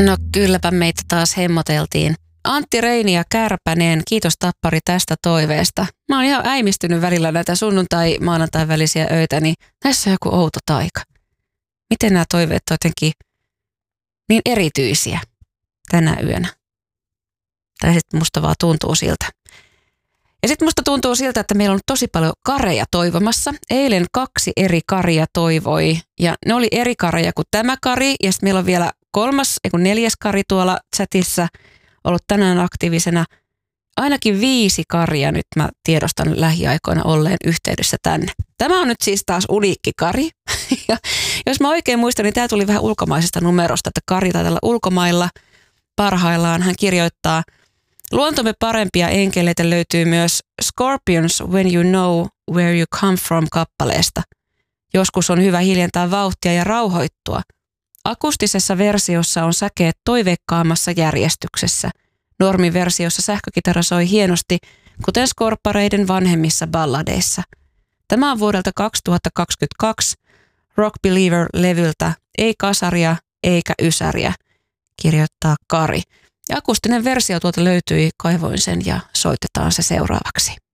No kylläpä meitä taas hemmoteltiin. Antti Reini ja Kärpänen, kiitos Tappari tästä toiveesta. Mä oon ihan äimistynyt välillä näitä sunnuntai-maanantai välisiä öitä, niin näissä on joku outo taika. Miten nämä toiveet on jotenkin niin erityisiä tänä yönä? Tai sitten musta vaan tuntuu siltä. Ja sitten musta tuntuu siltä, että meillä on tosi paljon kareja toivomassa. Eilen 2 eri karia toivoi ja ne oli eri kareja kuin tämä kari. Ja sitten meillä on vielä 4. kari tuolla chatissa ollut tänään aktiivisena. Ainakin 5 karia nyt mä tiedostan lähiaikoina olleen yhteydessä tänne. Tämä on nyt siis taas uniikki kari. Ja jos mä oikein muistan, niin tämä tuli vähän ulkomaisesta numerosta, että kari taitaa olla ulkomailla parhaillaan. Hän kirjoittaa: luontomme parempia enkeleitä löytyy myös Scorpions When You Know Where You Come From -kappaleesta. Joskus on hyvä hiljentää vauhtia ja rauhoittua. Akustisessa versiossa on säkeet toiveikkaammassa järjestyksessä. Normiversiossa sähkökitara soi hienosti, kuten Scorpareiden vanhemmissa balladeissa. Tämä on vuodelta 2022 Rock Believer-levyltä, ei kasaria eikä ysäriä, kirjoittaa Kari. Ja akustinen versio tuolta löytyi, kaivoin sen ja soitetaan se seuraavaksi.